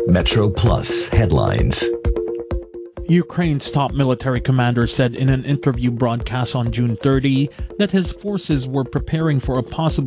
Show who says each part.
Speaker 1: Metro Plus headlines.
Speaker 2: Ukraine's top military commander said in an interview broadcast on June 30 that his forces were preparing for a possible